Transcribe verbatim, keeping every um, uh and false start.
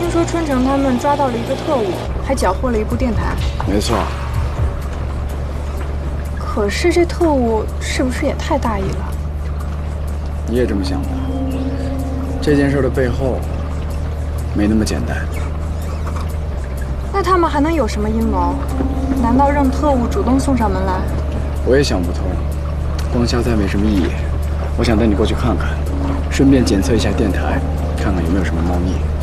听说春城他们抓到了一个特务，还缴获了一部电台。 没错。 可是这特务是不是也太大意了？ 你也这么想的？这件事的背后没那么简单。 那他们还能有什么阴谋？难道让特务主动送上门来？ 我也想不通，光瞎猜没什么意义。我想带你过去看看，顺便检测一下电台，看看有没有什么猫腻。